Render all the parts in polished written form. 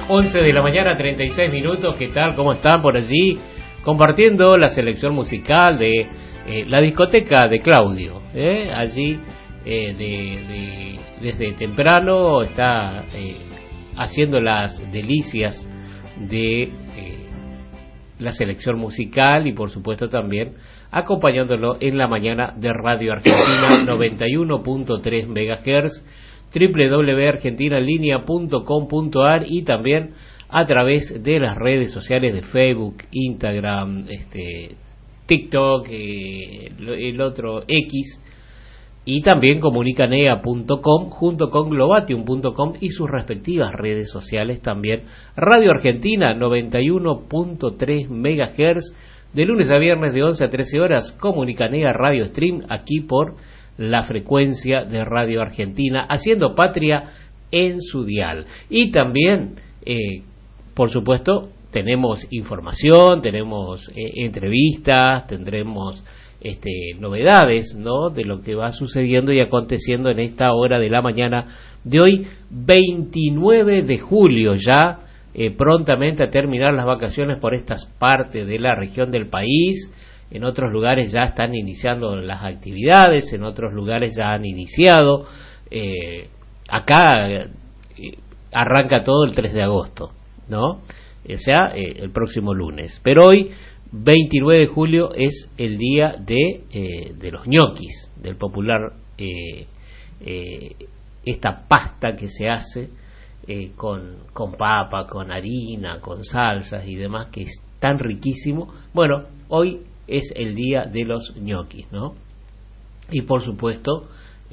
11 de la mañana, 36 minutos. ¿Qué tal? ¿Cómo están por allí? Compartiendo la selección musical de la discoteca de Claudio. Allí, desde temprano, está haciendo las delicias de la selección musical y, por supuesto, también acompañándolo en la mañana de Radio Argentina 91.3 MHz, www.argentinaenlinea.com.ar y también a través de las redes sociales de Facebook, Instagram, TikTok, el otro X, y también comunicanea.com junto con globatium.com y sus respectivas redes sociales también. Radio Argentina 91.3 MHz, de lunes a viernes de 11 a 13 horas, Comunicanea Radio Stream, aquí por la frecuencia de Radio Argentina, haciendo patria en su dial. Y también, por supuesto, tenemos información, tenemos entrevistas, tendremos novedades, ¿no?, de lo que va sucediendo y aconteciendo en esta hora de la mañana de hoy, 29 de julio, ya prontamente a terminar las vacaciones por estas partes de la región del país. En otros lugares ya están iniciando las actividades, en otros lugares ya han iniciado. Acá arranca todo el 3 de agosto, ¿no? O sea, el próximo lunes. Pero hoy, 29 de julio, es el día de los ñoquis, del popular, esta pasta que se hace con papa, con harina, con salsas y demás, que es tan riquísimo. Bueno, hoy es el día de los ñoquis, ¿no? Y por supuesto,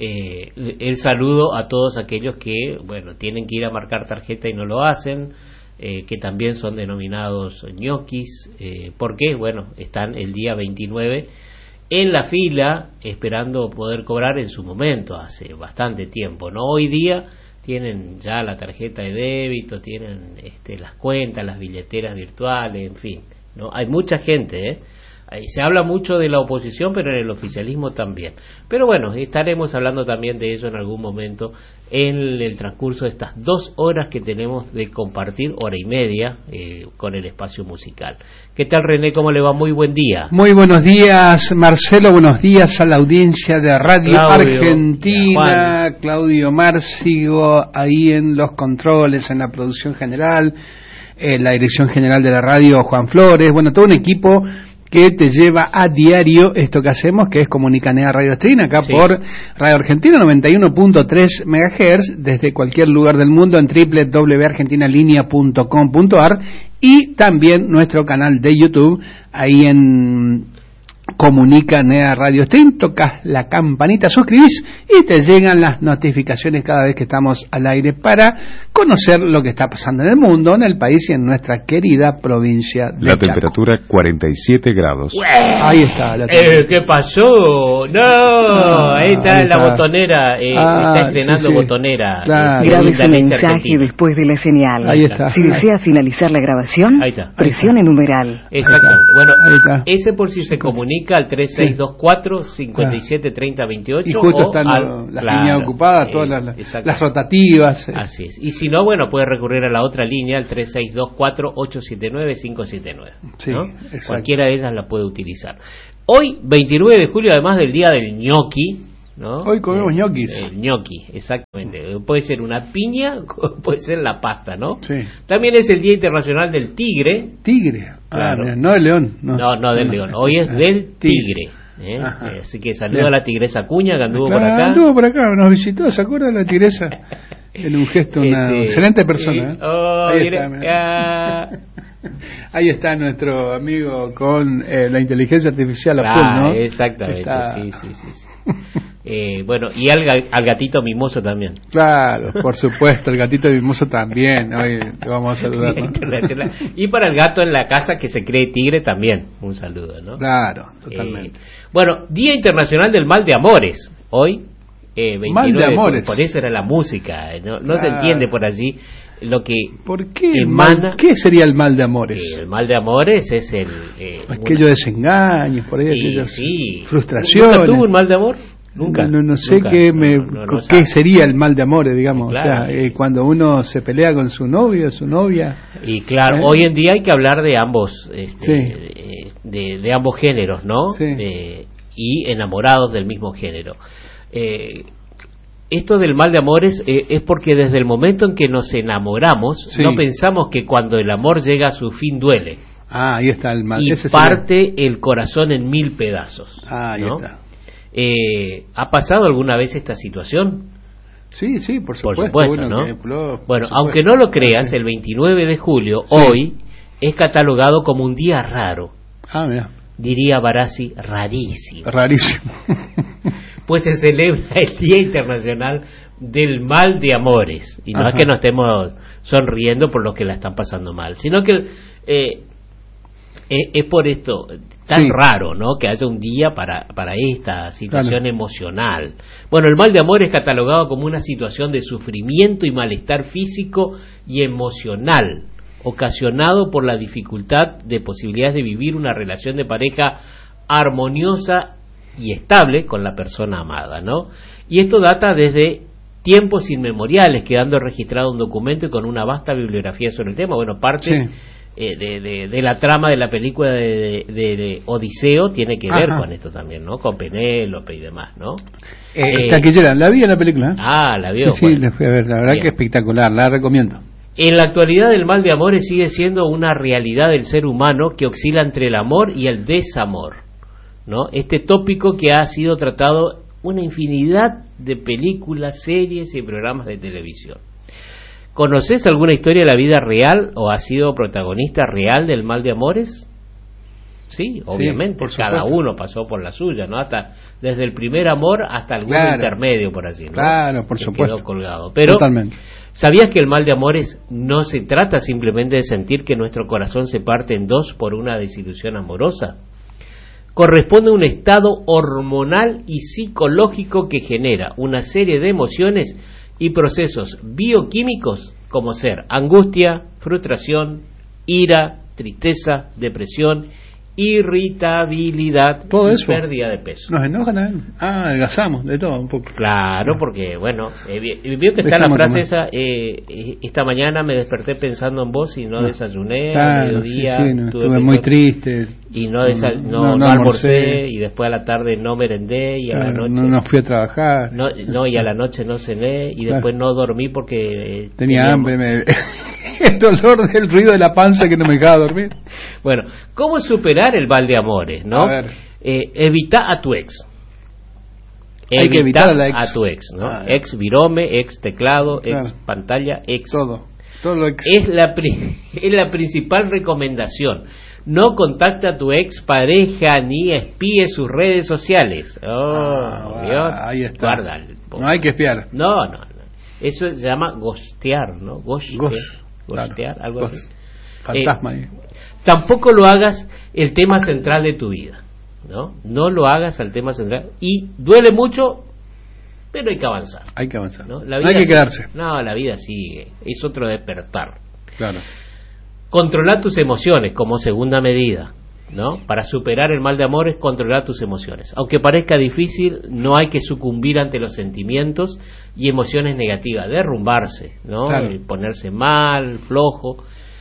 el saludo a todos aquellos que, bueno, tienen que ir a marcar tarjeta y no lo hacen, que también son denominados ñoquis, porque, bueno, están el día 29 en la fila esperando poder cobrar en su momento, hace bastante tiempo, ¿no? Hoy día tienen ya la tarjeta de débito, tienen las cuentas, las billeteras virtuales, en fin, ¿no? Hay mucha gente, se habla mucho de la oposición, pero en el oficialismo también. Pero bueno, estaremos hablando también de eso en algún momento en el transcurso de estas 2 horas que tenemos de compartir, hora y media, con el espacio musical. ¿Qué tal, René? ¿Cómo le va? Muy buen día. Muy buenos días, Marcelo. Buenos días a la audiencia de Radio Claudio, Argentina. Claudio Márcigo, ahí en los controles, en la producción general, la dirección general de la radio, Juan Flores. Bueno, todo un equipo que te lleva a diario esto que hacemos, que es Comunicanea Radio Stream, acá sí, por Radio Argentina 91.3 MHz, desde cualquier lugar del mundo en www.argentinaenlinea.com.ar y también nuestro canal de YouTube, ahí en Comunicanea Radio Stream, tocas la campanita, suscribís y te llegan las notificaciones cada vez que estamos al aire para conocer lo que está pasando en el mundo, en el país y en nuestra querida provincia de La temperatura 47 grados. Ahí está. ¿Qué pasó? No, ahí está la botonera, está estrenando botonera. Claro. Grabe su mensaje después de la señal. Ahí está. Si desea finalizar la grabación, presione numeral. Exactamente. Bueno, ese por si se comunica al 3624-573028. Y justo están las líneas ocupadas, todas las rotativas. Así es. Y si no, bueno, puede recurrir a la otra línea, al 3624-879-579. Sí, ¿no? Cualquiera de ellas la puede utilizar. Hoy, 29 de julio, además del día del ñoqui, ¿no? Hoy comemos ñoquis. El ñoqui, exactamente. Puede ser una piña, puede ser la pasta, ¿no? Sí. También es el Día Internacional del Tigre. Tigre. Claro. Mira, no del león. No del león. Hoy es del tigre. Así que saludo a la tigresa Cuña, que anduvo por acá. Anduvo por acá, nos visitó, ¿se acuerda de la tigresa? En un gesto, una excelente persona. Ahí está nuestro amigo con la inteligencia artificial a full, ¿no? Exactamente, sí. Bueno, y al gatito mimoso también. Claro, por supuesto, el gatito mimoso también. Hoy le vamos a saludar, ¿no? Y para el gato en la casa que se cree tigre también, un saludo, ¿no? Claro, totalmente. Bueno, Día Internacional del Mal de Amores. Hoy, 29, Mal de Amores. Por eso era la música. No se entiende por allí lo que ¿por qué emana. ¿Qué sería el mal de amores? El mal de amores es el aquello desengaños, por ahí, sí. frustraciones. ¿Nunca tuvo un mal de amor? No sé qué sería el mal de amores, digamos. Claro, o sea, cuando uno se pelea con su novio, su novia. Y claro, hoy en día hay que hablar de ambos, de ambos géneros, ¿no? Sí. Y enamorados del mismo género. Esto del mal de amores es porque desde el momento en que nos enamoramos, no pensamos que cuando el amor llega a su fin duele. Ahí está el mal. Y parte el corazón en 1000 pedazos. Ahí está. ¿Ha pasado alguna vez esta situación? Sí, por supuesto. ¿No? Bueno, aunque no lo creas, el 29 de julio, hoy, es catalogado como un día raro. Mira. Diría Barassi, rarísimo. Rarísimo. Pues se celebra el Día Internacional del Mal de Amores. Y no es que nos estemos sonriendo por los que la están pasando mal, sino que es por esto tan raro, ¿no? Que haya un día para esta situación emocional. Bueno, el mal de amor es catalogado como una situación de sufrimiento y malestar físico y emocional, ocasionado por la dificultad de posibilidades de vivir una relación de pareja armoniosa y estable con la persona amada, ¿no? Y esto data desde tiempos inmemoriales, quedando registrado un documento y con una vasta bibliografía sobre el tema. Bueno, parte de la trama de la película de Odiseo tiene que ver con esto también, ¿no? Con Penélope y demás, ¿no? Taquillera, ¿la vi en la película? La vio. Sí, la fui a ver, la verdad que espectacular, la recomiendo. En la actualidad el mal de amores sigue siendo una realidad del ser humano que oscila entre el amor y el desamor, ¿no? Este tópico que ha sido tratado una infinidad de películas, series y programas de televisión. ¿Conoces alguna historia de la vida real o has sido protagonista real del mal de amores? Sí, obviamente, cada uno pasó por la suya, ¿no? Hasta desde el primer amor hasta algún intermedio, por así, ¿no? Claro, por supuesto. Quedó colgado. Pero totalmente. ¿Sabías que el mal de amores no se trata simplemente de sentir que nuestro corazón se parte en dos por una desilusión amorosa? Corresponde a un estado hormonal y psicológico que genera una serie de emociones y procesos bioquímicos como ser angustia, frustración, ira, tristeza, depresión, irritabilidad, todo y eso. Pérdida de peso. Nos enoja también. Adelgazamos de todo un poco. Claro, porque bueno, vio que está la frase esa, esta mañana me desperté pensando en vos y no desayuné, al mediodía estuve muy triste y no almorcé y después a la tarde no merendé y a la noche no fui a trabajar. Y a la noche no cené y después no dormí porque tenía hambre, el dolor del ruido de la panza que no me dejaba dormir. Bueno, ¿cómo superar el mal de amores, no? A ver. Evita a tu ex. Hay que evitar a la ex. A tu ex, ¿no? Ex virome, ex teclado, ex pantalla, ex. Todo ex. Es la principal recomendación. No contacta a tu ex pareja ni espíe sus redes sociales. Ahí está. Guarda. No hay que espiar. No. Eso se llama ghostear, ¿no? Ghostear, algo así. Fantasma. Tampoco lo hagas el tema central de tu vida, ¿no? No lo hagas el tema central. Y duele mucho, pero hay que avanzar. ¿No? La vida no hay que quedarse. No, la vida sigue. Es otro despertar. Claro. Controlar tus emociones como segunda medida, ¿no? Para superar el mal de amores, controlar tus emociones. Aunque parezca difícil, no hay que sucumbir ante los sentimientos y emociones negativas, derrumbarse, ¿no? Claro. Ponerse mal, flojo.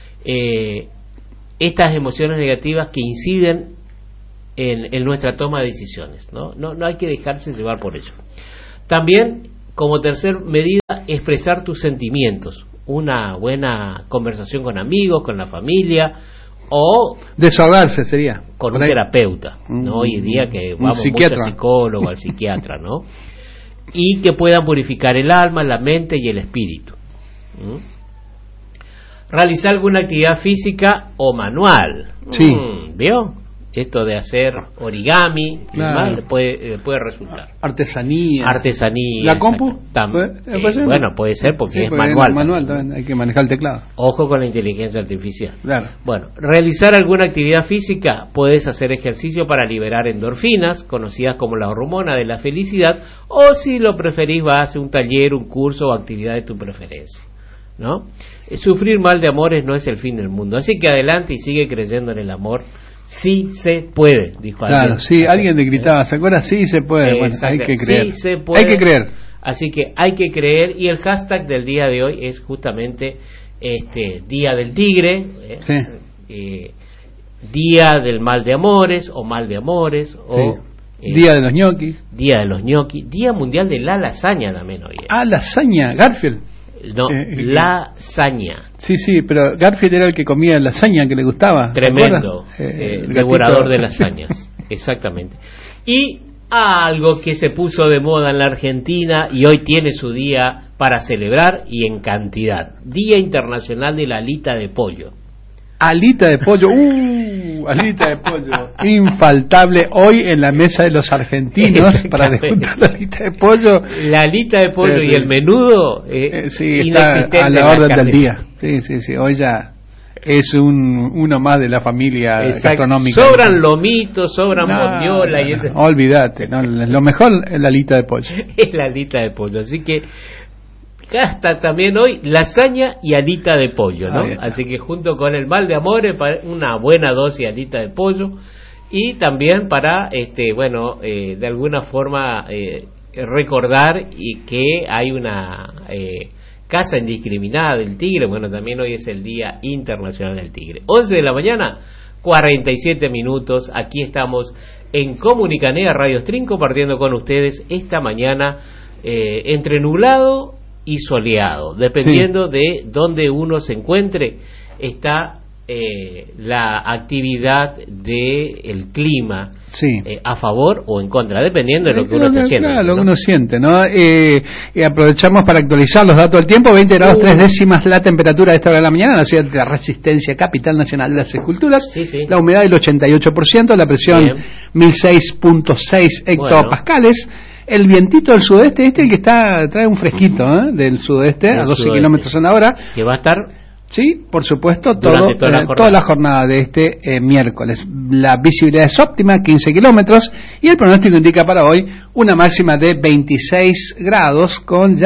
Estas emociones negativas que inciden en nuestra toma de decisiones, ¿no? No hay que dejarse llevar por ello. También, como tercer medida, expresar tus sentimientos. Una buena conversación con amigos, con la familia, o desahogarse sería con un terapeuta, ¿no? Hoy en día que vamos mucho al psicólogo, al psiquiatra, ¿no? Y que puedan purificar el alma, la mente y el espíritu. Realizar alguna actividad física o manual. ¿Vio? Esto de hacer origami, puede resultar. Artesanía. ¿La compu? Bueno, puede ser porque es manual. Manual también, hay que manejar el teclado. Ojo con la inteligencia artificial. Claro. Bueno, realizar alguna actividad física, puedes hacer ejercicio para liberar endorfinas, conocidas como la hormona de la felicidad, o si lo preferís vas a hacer un taller, un curso o actividad de tu preferencia, ¿no? Sufrir mal de amores no es el fin del mundo, así que adelante y sigue creyendo en el amor, sí se puede, dijo alguien. Claro, sí, alguien te gritaba, ¿se acuerda? Sí se puede, bueno, hay que creer. Sí se puede. Hay que creer. Así que hay que creer, y el hashtag del día de hoy es justamente Día del Tigre, Día del Mal de Amores, o Mal de Amores, o Día de los ñoquis. Día de los ñoquis, Día Mundial de la Lasaña también hoy. Lasaña, Garfield. No, lasaña. Sí, pero Garfield era el que comía lasaña que le gustaba. Tremendo, devorador de lasañas, exactamente. Y algo que se puso de moda en la Argentina y hoy tiene su día para celebrar, y en cantidad: Día Internacional de la Alita de Pollo. Alita de pollo, alita de pollo, infaltable hoy en la mesa de los argentinos para disfrutar la alita de pollo. La alita de pollo y el menudo, sí, está a la orden del día. Sí, hoy ya es uno más de la familia gastronómica. Sobran lomitos, sobran bondiola y ese. Olvídate, lo mejor es la alita de pollo. Es la alita de pollo, así que gasta también hoy lasaña y alita de pollo, ¿no? Así que junto con el Mal de Amores, una buena dosis de alita de pollo, y también para de alguna forma recordar y que hay una caza indiscriminada del tigre. Bueno, también hoy es el Día Internacional del Tigre. 11 de la mañana, 47 minutos. Aquí estamos en Comunicanea Radio Stream, compartiendo con ustedes esta mañana entre nublado y soleado, dependiendo de dónde uno se encuentre. Está la actividad del clima a favor o en contra, dependiendo de lo que uno esté haciendo. Claro, lo que uno siente, ¿no? Y aprovechamos para actualizar los datos del tiempo. 20 grados 3 décimas la temperatura de esta hora de la mañana en la ciudad de Resistencia, capital nacional de las esculturas. La humedad del 88%, la presión 1006.6 hectopascales. El vientito del sudeste, el que trae un fresquito del sudeste a 12 kilómetros en la hora. Que va a estar, sí, por supuesto, toda la jornada de este miércoles. La visibilidad es óptima, 15 kilómetros, y el pronóstico indica para hoy una máxima de 26 grados,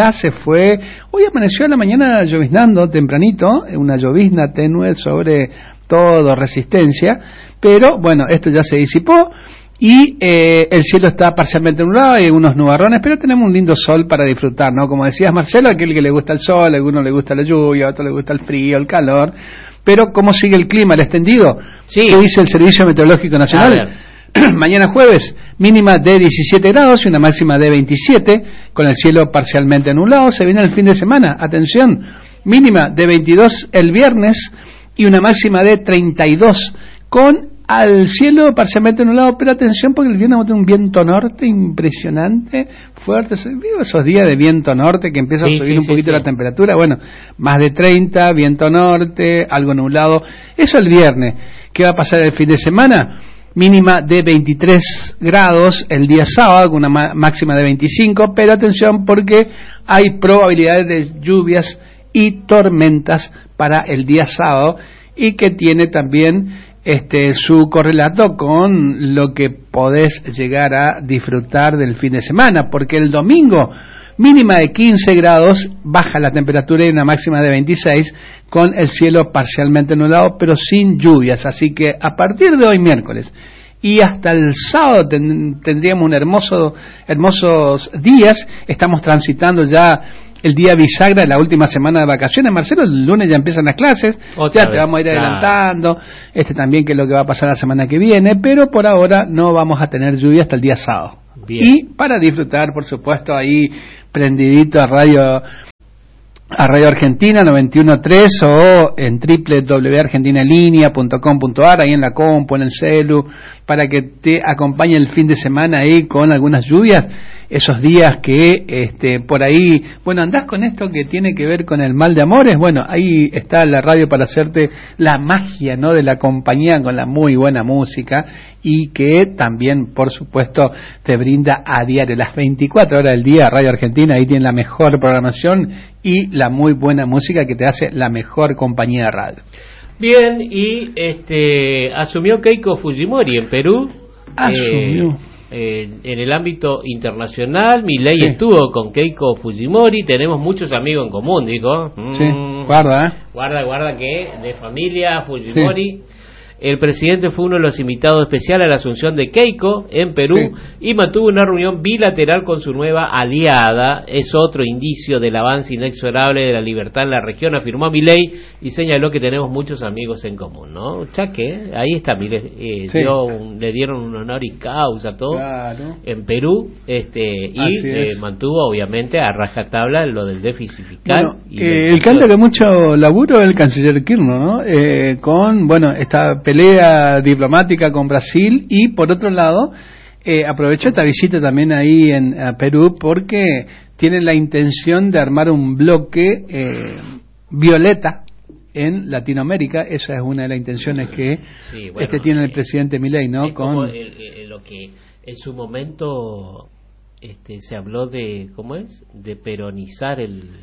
hoy amaneció a la mañana lloviznando tempranito, una llovizna tenue sobre todo Resistencia, pero bueno, esto ya se disipó. Y el cielo está parcialmente nublado, hay unos nubarrones, pero tenemos un lindo sol para disfrutar, ¿no? Como decías, Marcelo, aquel que le gusta el sol, a algunos le gusta la lluvia, a otros le gusta el frío, el calor. Pero, ¿cómo sigue el clima, el extendido? ¿Qué dice el Servicio Meteorológico Nacional? Mañana jueves, mínima de 17 grados y una máxima de 27, con el cielo parcialmente nublado. Se viene el fin de semana, atención, mínima de 22 el viernes y una máxima de 32, con al cielo parcialmente nublado, pero atención porque el viernes va a tener un viento norte impresionante, fuerte. Vivo esos días de viento norte que empieza a subir un poquito la temperatura. Bueno, más de 30, viento norte, algo nublado. Eso el viernes. ¿Qué va a pasar el fin de semana? Mínima de 23 grados el día sábado, con una máxima de 25, pero atención porque hay probabilidades de lluvias y tormentas para el día sábado, y que tiene también su correlato con lo que podés llegar a disfrutar del fin de semana, porque el domingo mínima de 15 grados, baja la temperatura y una máxima de 26, con el cielo parcialmente nublado pero sin lluvias. Así que a partir de hoy miércoles y hasta el sábado tendríamos un hermosos días. Estamos transitando ya el día bisagra de la última semana de vacaciones. Marcelo, el lunes ya empiezan las clases, te vamos a ir adelantando, también que es lo que va a pasar la semana que viene, pero por ahora no vamos a tener lluvia hasta el día sábado. Bien. Y para disfrutar, por supuesto, ahí prendidito a Radio Argentina 91.3 o en www.argentinaenlinea.com.ar, ahí en la compu, en el celu, para que te acompañe el fin de semana ahí con algunas lluvias. Esos días que por ahí, bueno, andás con esto que tiene que ver con el mal de amores, bueno, ahí está la radio para hacerte la magia, ¿no?, de la compañía con la muy buena música, y que también, por supuesto, te brinda a diario las 24 horas del día. Radio Argentina, ahí tiene la mejor programación y la muy buena música que te hace la mejor compañía de radio. Bien, y asumió Keiko Fujimori en Perú. Asumió. En el ámbito internacional, Milei estuvo con Keiko Fujimori, tenemos muchos amigos en común, digo. Sí, guarda que de familia Fujimori. El presidente fue uno de los invitados especiales a la asunción de Keiko en Perú, y mantuvo una reunión bilateral con su nueva aliada. Es otro indicio del avance inexorable de la libertad en la región, afirmó Milei, y señaló que tenemos muchos amigos en común, ¿no? Chaque, ahí está, Milei, le dieron un honoris causa, todo, en Perú, y mantuvo obviamente a rajatabla lo del déficit fiscal. Bueno, el que anda con mucho laburo es el canciller Kirchner, ¿no? Con, esta pelea diplomática con Brasil, y por otro lado aprovecho esta visita también ahí en Perú, porque tienen la intención de armar un bloque violeta en Latinoamérica. Esa es una de las intenciones que tiene el presidente Milei, ¿no? Es como lo que en su momento se habló de, ¿cómo es? De peronizar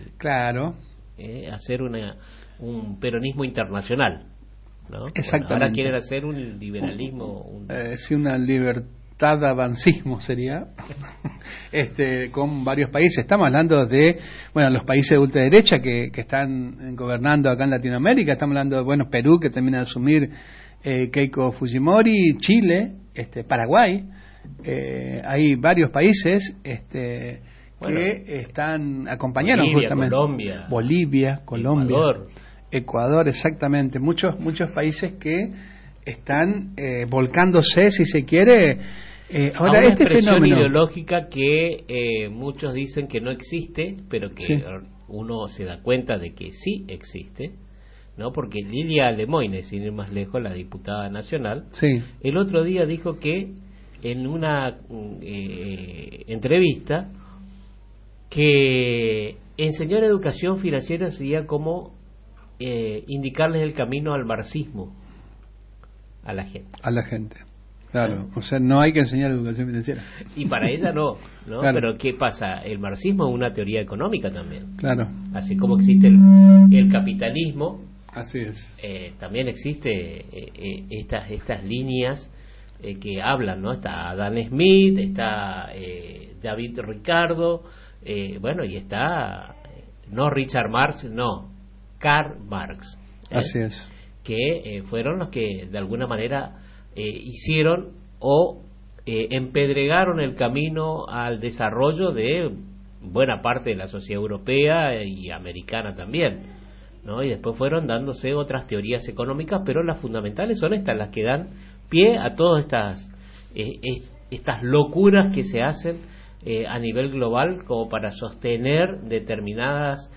hacer un peronismo internacional, ¿no? Exactamente. Ahora quieren hacer un liberalismo, una libertad avancismo sería, con varios países. Estamos hablando de, los países de ultraderecha que están gobernando acá en Latinoamérica. Estamos hablando de, Perú, que termina de asumir Keiko Fujimori, Chile, Paraguay. Hay varios países que acompañaron justamente. Bolivia, Colombia, Ecuador, exactamente. Muchos países que están volcándose, si se quiere, ahora una expresión fenómeno ideológica que muchos dicen que no existe, pero que uno se da cuenta de que sí existe, ¿no? Porque Lilia Lemoine, sin ir más lejos, la diputada nacional, el otro día dijo que en una entrevista que enseñar educación financiera sería como indicarles el camino al marxismo a la gente. Claro, o sea, no hay que enseñar educación financiera. Y para ella no. Claro. Pero ¿qué pasa? El marxismo es una teoría económica también. Claro. Así como existe el capitalismo, así es. También existe estas líneas que hablan, ¿no? Está Adam Smith, está David Ricardo, y está no Richard Marx, no, Karl Marx. Así es. Que fueron los que de alguna manera hicieron o empedregaron el camino al desarrollo de buena parte de la sociedad europea y americana también, ¿no? Y después fueron dándose otras teorías económicas, pero las fundamentales son estas, las que dan pie a todas estas locuras que se hacen a nivel global como para sostener determinados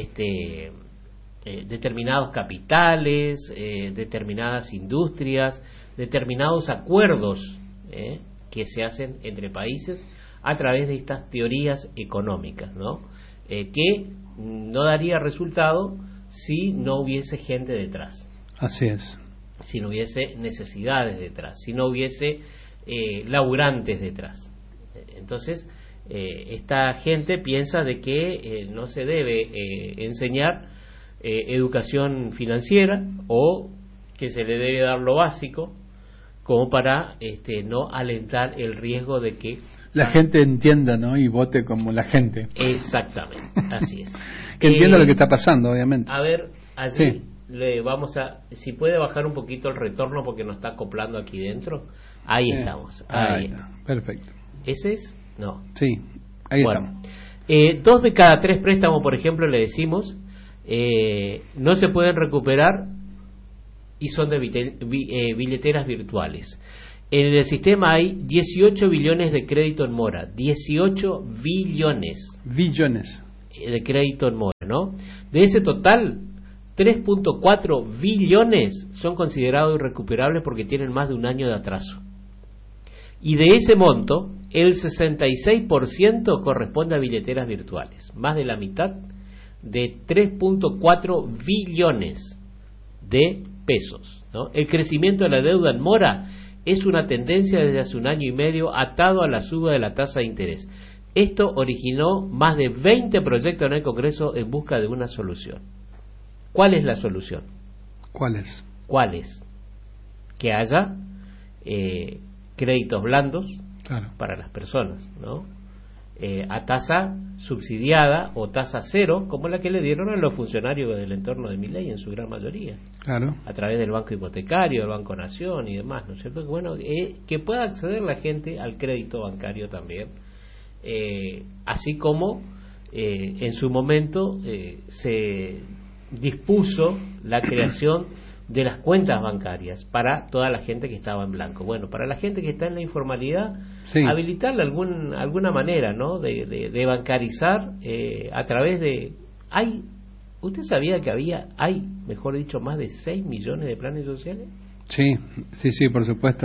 capitales, determinadas industrias, determinados acuerdos que se hacen entre países a través de estas teorías económicas, ¿no? Que no daría resultado si no hubiese gente detrás. Así es. Si no hubiese necesidades detrás, si no hubiese laburantes detrás. Entonces, esta gente piensa de que no se debe enseñar educación financiera, o que se le debe dar lo básico como para no alentar el riesgo de que la gente entienda, ¿no? Y vote como la gente. Exactamente, así es. Que entienda lo que está pasando, obviamente. A ver, allí le vamos si puede bajar un poquito el retorno porque nos está acoplando aquí dentro. Ahí estamos. Ahí está. Perfecto. ¿Ese es? No. Sí, ahí estamos. 2 de cada 3 préstamos, por ejemplo, le decimos, no se pueden recuperar y son de billeteras virtuales. En el sistema hay 18 billones de crédito en mora. 18 billones. Billones. De crédito en mora, ¿no? De ese total, 3.4 billones son considerados irrecuperables porque tienen más de un año de atraso. Y de ese monto, el 66% corresponde a billeteras virtuales. Más de la mitad de 3.4 billones de pesos, ¿no? El crecimiento de la deuda en mora es una tendencia desde hace un año y medio atado a la suba de la tasa de interés. Esto originó más de 20 proyectos en el Congreso en busca de una solución. ¿Cuál es la solución? ¿Cuál es? Que haya créditos blandos claro. para las personas, ¿no? a tasa subsidiada o tasa cero, como la que le dieron a los funcionarios del entorno de Milei en su gran mayoría, claro, a través del Banco Hipotecario, el Banco Nación y demás, ¿no es cierto? Bueno, que pueda acceder la gente al crédito bancario también, así como en su momento se dispuso la creación de las cuentas bancarias para toda la gente que estaba en blanco. Bueno, para la gente que está en la informalidad, sí, habilitarle alguna manera, ¿no? De bancarizar a través de... ¿Usted sabía que hay, mejor dicho, más de 6 millones de planes sociales? Sí, por supuesto.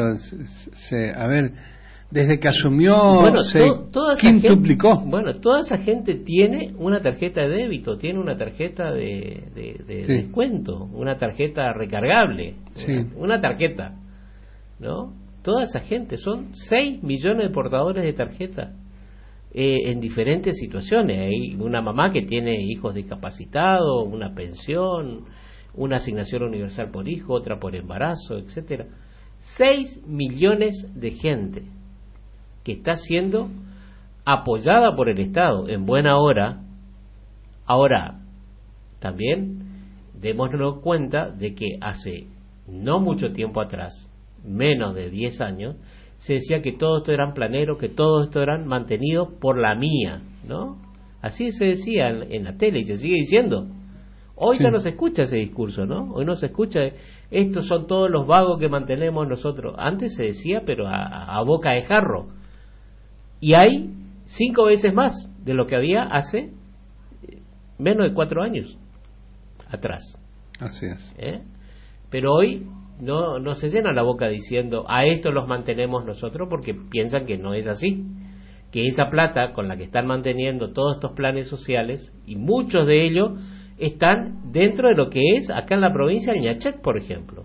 A ver, desde que asumió, bueno, quintuplicó. Bueno, toda esa gente tiene una tarjeta de débito, tiene una tarjeta de sí, descuento, una tarjeta recargable, sí, una tarjeta, ¿no? Toda esa gente, son 6 millones de portadores de tarjeta en diferentes situaciones. Hay una mamá que tiene hijos discapacitados, una pensión, una asignación universal por hijo, otra por embarazo, etcétera. 6 millones de gente que está siendo apoyada por el Estado en buena hora. Ahora, también démonos cuenta de que hace no mucho tiempo atrás, menos de 10 años, se decía que todo esto eran planeros, que todo esto eran mantenidos por la mía, ¿no? Así se decía en la tele y se sigue diciendo. Hoy sí, ya no se escucha ese discurso, ¿no? Hoy no se escucha, estos son todos los vagos que mantenemos nosotros. Antes se decía, pero a boca de jarro. Y hay 5 veces más de lo que había hace menos de 4 años atrás. Así es. Pero hoy no se llena la boca diciendo a esto los mantenemos nosotros, porque piensan que no es así, que esa plata con la que están manteniendo todos estos planes sociales, y muchos de ellos están dentro de lo que es acá en la provincia de Ñachec, por ejemplo.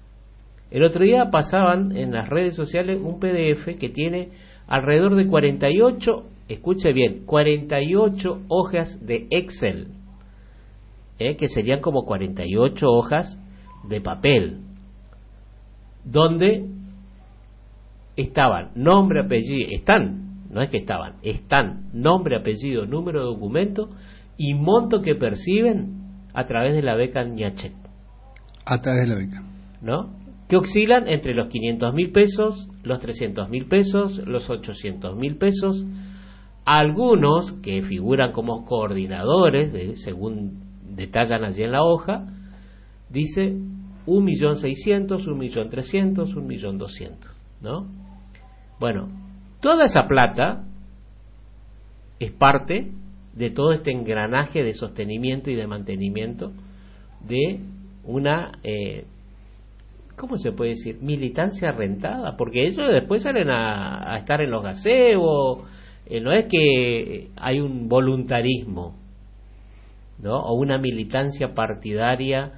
El otro día pasaban en las redes sociales un PDF que tiene alrededor de 48, escuche bien, 48 hojas de Excel, que serían como 48 hojas de papel, donde estaban nombre, apellido, están nombre, apellido, número de documento y monto que perciben a través de la beca Ñachec. A través de la beca, ¿no? Que oscilan entre los 500.000 pesos, los 300.000 pesos, los 800.000 pesos. Algunos que figuran como coordinadores, según detallan allí en la hoja, dice 1.600.000, 1.300.000, 1.200.000, ¿no? Bueno, toda esa plata es parte de todo este engranaje de sostenimiento y de mantenimiento de una... ¿cómo se puede decir? Militancia rentada, porque ellos después salen a estar en los gazebos, no es que hay un voluntarismo, ¿no? O una militancia partidaria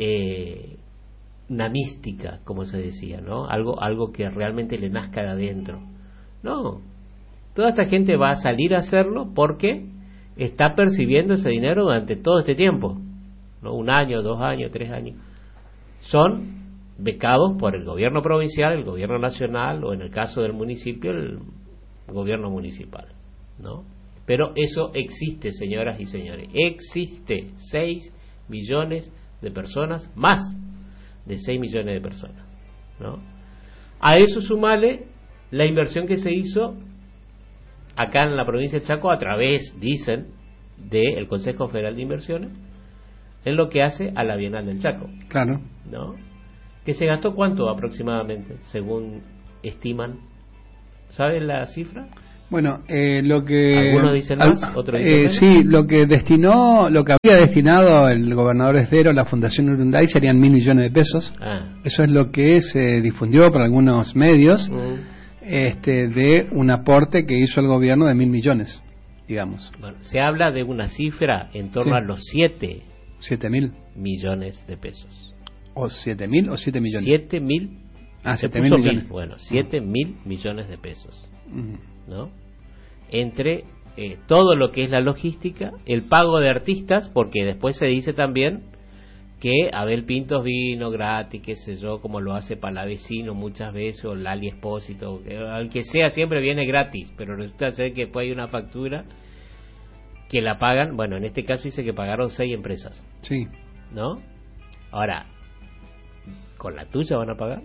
namística, como se decía, ¿no? Algo que realmente le nazca de adentro. No, toda esta gente va a salir a hacerlo porque está percibiendo ese dinero durante todo este tiempo, ¿no? 1 año, 2 años, 3 años. Son becados por el gobierno provincial, el gobierno nacional, o en el caso del municipio, el gobierno municipal, ¿no? Pero eso existe, señoras y señores, existe. 6 millones de personas, más de 6 millones de personas, ¿no? A eso sumale la inversión que se hizo acá en la provincia de Chaco a través, dicen, del Consejo Federal de Inversiones, en lo que hace a la Bienal del Chaco. Claro. ¿No? ¿Que se gastó cuánto aproximadamente, según estiman? ¿Saben la cifra? Bueno, lo que... Algunos dicen más, otros dicen menos. Sí, lo que había destinado el gobernador Esdero a la Fundación Urunday serían 1.000 millones de pesos. Eso es lo que se difundió por algunos medios, de un aporte que hizo el gobierno de 1.000 millones, digamos. Bueno, se habla de una cifra en torno a los 7.000 millones de pesos. ¿O 7.000 o 7 millones? 7.000. 7.000 millones. Bueno, 7.000 millones de pesos, ¿no? Entre todo lo que es la logística, el pago de artistas, porque después se dice también que Abel Pintos vino gratis, qué sé yo, como lo hace Palavecino muchas veces, o Lali Espósito, al que sea siempre viene gratis, pero resulta ser que después hay una factura que la pagan, bueno, en este caso dice que pagaron 6 empresas. Sí. ¿No? Ahora, ¿con la tuya van a pagar?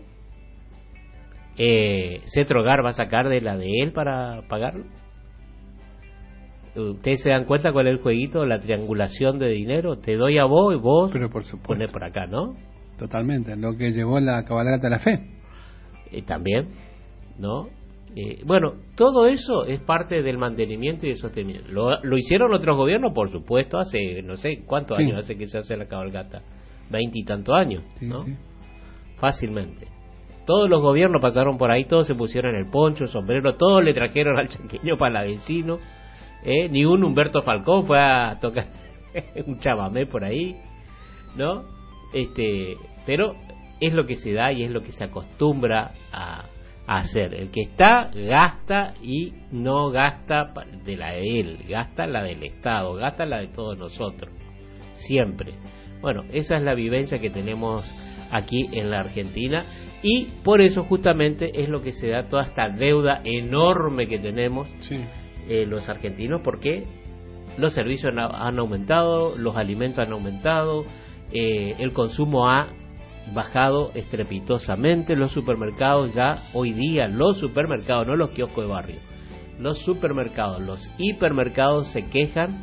¿Cetrogar va a sacar de la de él para pagarlo? ¿Ustedes se dan cuenta cuál es el jueguito? La triangulación de dinero. Te doy a vos y vos ponés por acá, ¿no? Totalmente, lo que llevó la cabalgata de la fe. También, ¿no? Bueno, todo eso es parte del mantenimiento y del sostenimiento. ¿Lo hicieron otros gobiernos? Por supuesto, hace no sé cuántos años hace que se hace la cabalgata. 20 y tantos años, ¿no? Sí. Fácilmente. Todos los gobiernos pasaron por ahí, todos se pusieron el poncho, el sombrero, todos le trajeron al chaqueño palavecino. Ni un Humberto Falcón fue a tocar un chamamé por ahí, ¿no? Pero es lo que se da y es lo que se acostumbra a hacer. El que está gasta y no gasta de la de él, gasta la del Estado, gasta la de todos nosotros, siempre. Bueno, esa es la vivencia que tenemos aquí en la Argentina y por eso justamente es lo que se da toda esta deuda enorme que tenemos los argentinos, porque los servicios han aumentado, los alimentos han aumentado, el consumo ha bajado estrepitosamente, los supermercados ya hoy día, los supermercados, no los kioscos de barrio, los supermercados, los hipermercados se quejan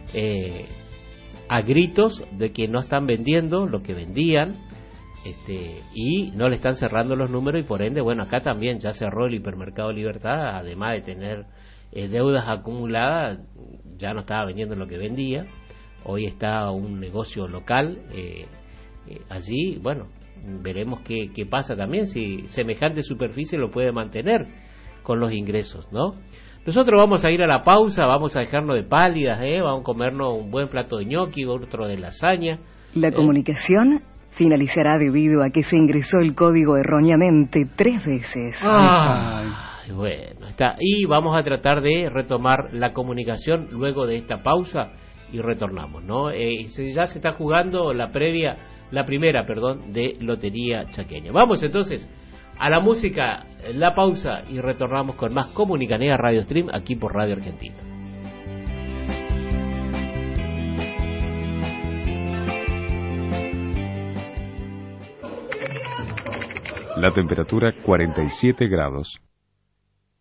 a gritos de que no están vendiendo lo que vendían y no le están cerrando los números y por ende, bueno, acá también ya cerró el hipermercado Libertad, además de tener deudas acumuladas, ya no estaba vendiendo lo que vendía, hoy está un negocio local allí, bueno, veremos qué pasa también, si semejante superficie lo puede mantener con los ingresos, ¿no? Nosotros vamos a ir a la pausa, vamos a dejarnos de pálidas, vamos a comernos un buen plato de ñoqui, otro de lasaña. La comunicación finalizará debido a que se ingresó el código erróneamente 3 veces. Bueno, está. Y vamos a tratar de retomar la comunicación luego de esta pausa y retornamos, ¿no? Ya se está jugando la primera de Lotería Chaqueña. Vamos entonces a la música, la pausa y retornamos con más Comunicanea Radio Stream aquí por Radio Argentina. La temperatura 47 grados.